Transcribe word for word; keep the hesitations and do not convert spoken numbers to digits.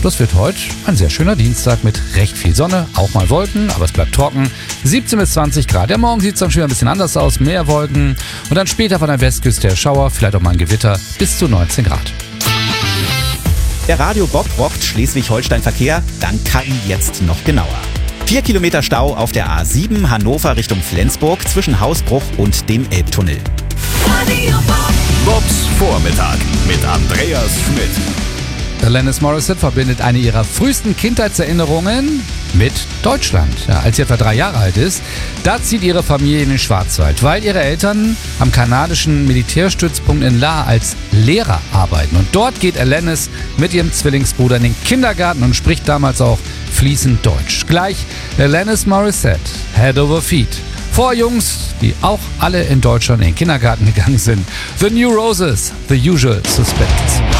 Das wird heute ein sehr schöner Dienstag mit recht viel Sonne, auch mal Wolken, aber es bleibt trocken. siebzehn bis zwanzig Grad. Ja, morgen sieht es dann schon wieder ein bisschen anders aus, mehr Wolken und dann später von der Westküste der Schauer, vielleicht auch mal ein Gewitter, bis zu neunzehn Grad. Der Radio Bob rockt Schleswig-Holstein-Verkehr, dann K I jetzt noch genauer. Vier Kilometer Stau auf der A sieben Hannover Richtung Flensburg zwischen Hausbruch und dem Elbtunnel. Radio Bob. Bobs Vormittag mit Andreas Schmidt. Alanis Morissette verbindet eine ihrer frühesten Kindheitserinnerungen mit Deutschland. Ja, als sie etwa drei Jahre alt ist, da zieht ihre Familie in den Schwarzwald, weil ihre Eltern am kanadischen Militärstützpunkt in Lahr als Lehrer arbeiten. Und dort geht Alanis mit ihrem Zwillingsbruder in den Kindergarten und spricht damals auch fließend Deutsch. Gleich Alanis Morissette, Head Over Feet. Vor Jungs, die auch alle in Deutschland in den Kindergarten gegangen sind. The New Roses, The Usual Suspects.